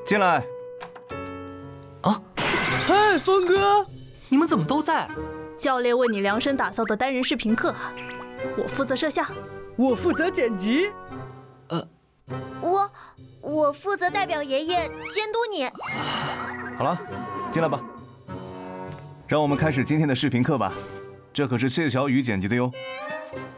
进来。 啊！ 嗨，峰哥， 你们怎么都在？ 教练为你量身打造的单人视频课，我负责摄像， 我负责剪辑。 我负责代表爷爷监督你。 好了，进来吧。让我们开始今天的视频课吧。这可是谢小雨剪辑的哟。